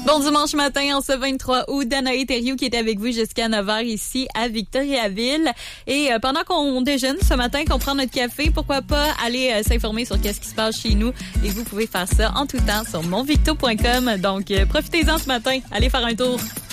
Bon dimanche matin, en ce 23 août, Danae Thériault qui est avec vous jusqu'à 9h ici à Victoriaville. Et pendant qu'on déjeune ce matin, qu'on prend notre café, pourquoi pas aller s'informer sur qu'est-ce qui se passe chez nous. Et vous pouvez faire ça en tout temps sur monvicto.com. Donc, profitez-en ce matin. Allez faire un tour.